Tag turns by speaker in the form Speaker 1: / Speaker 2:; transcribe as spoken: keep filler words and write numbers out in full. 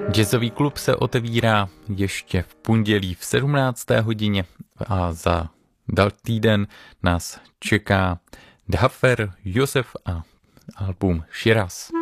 Speaker 1: Jazzový klub se otevírá ještě v pondělí v sedmnácté hodině a za dal týden nás čeká Dhafer, Josef a album Shiraz.